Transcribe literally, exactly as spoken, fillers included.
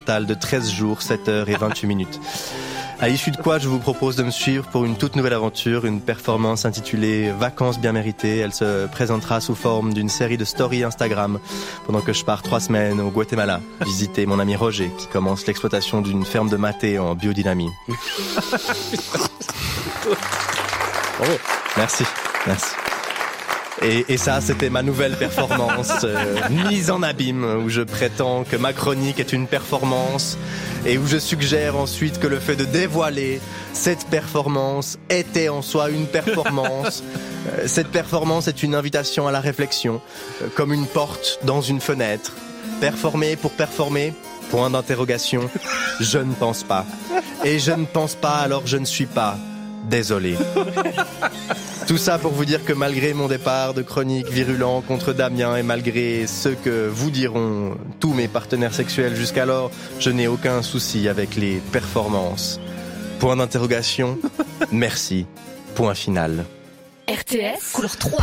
total de treize jours, sept heures et vingt-huit minutes. À l'issue de quoi, je vous propose de me suivre pour une toute nouvelle aventure, une performance intitulée Vacances bien méritées. Elle se présentera sous forme d'une série de stories Instagram pendant que je pars trois semaines au Guatemala visiter mon ami Roger qui commence l'exploitation d'une ferme de maté en biodynamie. Bravo. Merci, merci. Et, et ça, c'était ma nouvelle performance, euh, mise en abîme, où je prétends que ma chronique est une performance et où je suggère ensuite que le fait de dévoiler cette performance était en soi une performance. Euh, cette performance est une invitation à la réflexion, euh, comme une porte dans une fenêtre. Performer pour performer ? Point d'interrogation. Je ne pense pas. Et je ne pense pas, alors je ne suis pas. Désolé. Tout ça pour vous dire que malgré mon départ de chronique virulent contre Damien et malgré ce que vous diront tous mes partenaires sexuels jusqu'alors, je n'ai aucun souci avec les performances. Point d'interrogation. Merci. Point final. R T S, couleur trois.